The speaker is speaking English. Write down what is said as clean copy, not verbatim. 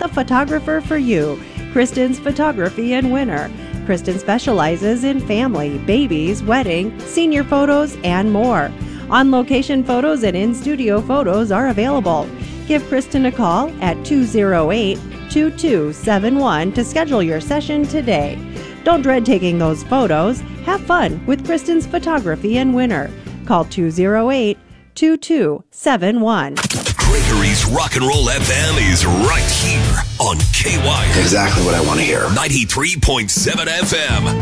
the photographer for you, Kristen's Photography in Winter. Kristen specializes in family, babies, wedding, senior photos, and more. On-location photos and in-studio photos are available. Give Kristen a call at 208-2271 to schedule your session today. Don't dread taking those photos. Have fun with Kristen's Photography in Winter. Call 208-2271. Gregory's Rock and Roll FM is right here on KY. Exactly what I want to hear. 93.7 FM.